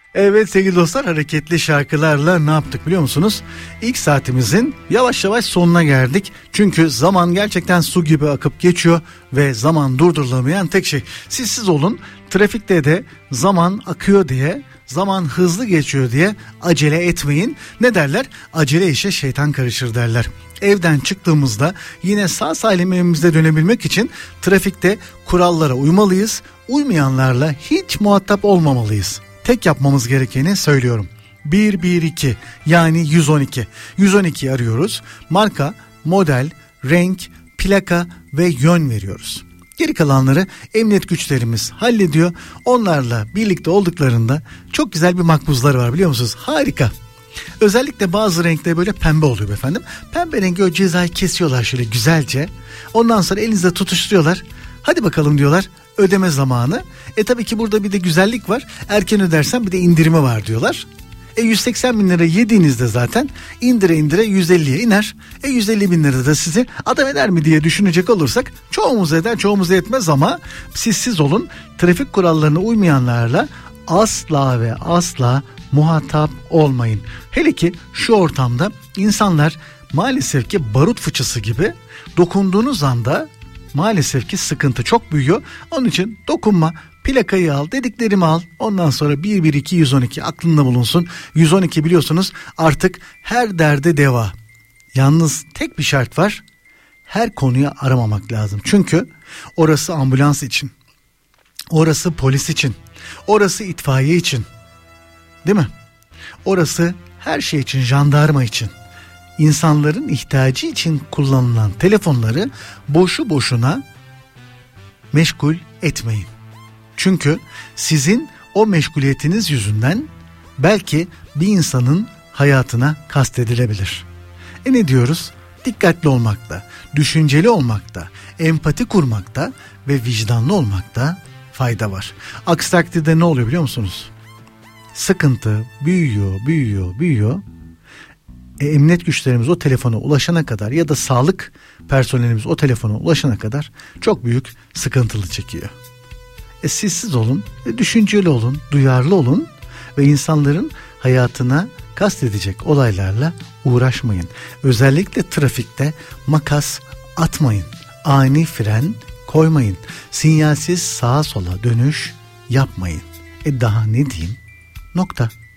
Evet sevgili dostlar, hareketli şarkılarla ne yaptık biliyor musunuz? İlk saatimizin yavaş yavaş sonuna geldik. Çünkü zaman gerçekten su gibi akıp geçiyor ve zaman durdurulamayan tek şey. Siz olun, trafikte de zaman akıyor diye, zaman hızlı geçiyor diye acele etmeyin. Ne derler? Acele işe şeytan karışır derler. Evden çıktığımızda yine sağ salim evimize dönebilmek için trafikte kurallara uymalıyız. Uymayanlarla hiç muhatap olmamalıyız. Tek yapmamız gerekeni söylüyorum. 112 yani 112. 112'yi arıyoruz. Marka, model, renk, plaka ve yön veriyoruz. Geri kalanları emniyet güçlerimiz hallediyor. Onlarla birlikte olduklarında çok güzel bir makbuzları var biliyor musunuz? Harika. Özellikle bazı renkler böyle pembe oluyor efendim. Pembe rengi o cezayı kesiyorlar şöyle güzelce. Ondan sonra elinizde tutuşturuyorlar. Hadi bakalım diyorlar, ödeme zamanı. Tabii ki burada bir de güzellik var. Erken ödersen bir de indirimi var diyorlar. 180 bin lira yediğinizde zaten indire indire 150'ye iner. 150 bin lira da sizi adam eder mi diye düşünecek olursak çoğumuz eder, çoğumuz etmez ama siz olun, trafik kurallarına uymayanlarla asla ve asla muhatap olmayın. Hele ki şu ortamda insanlar maalesef ki barut fıçısı gibi, dokunduğunuz anda maalesef ki sıkıntı çok büyüyor. Onun için dokunma, plakayı al, dediklerimi al. Ondan sonra 112 112 aklında bulunsun. 112 biliyorsunuz artık her derde deva. Yalnız tek bir şart var. Her konuyu aramamak lazım. Çünkü orası ambulans için. Orası polis için. Orası itfaiye için. Değil mi? Orası her şey için, jandarma için. İnsanların ihtiyacı için kullanılan telefonları boşu boşuna meşgul etmeyin. Çünkü sizin o meşguliyetiniz yüzünden belki bir insanın hayatına kastedilebilir. Ne diyoruz? Dikkatli olmakta, düşünceli olmakta, empati kurmakta ve vicdanlı olmakta fayda var. Aksi takdirde ne oluyor biliyor musunuz? Sıkıntı büyüyor. Emniyet güçlerimiz o telefona ulaşana kadar ya da sağlık personelimiz o telefona ulaşana kadar çok büyük sıkıntılı çekiyor. Siz olun, düşünceli olun, duyarlı olun ve insanların hayatına kastedecek olaylarla uğraşmayın. Özellikle trafikte makas atmayın, ani fren koymayın, sinyalsiz sağa sola dönüş yapmayın. Daha ne diyeyim? Nokta.